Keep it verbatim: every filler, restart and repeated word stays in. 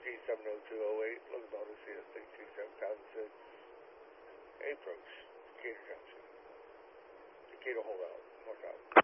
G seven oh two oh eight, looking on to C S six two seven thousand six. Approach, Decatur Junction. Decatur holdout, mark out.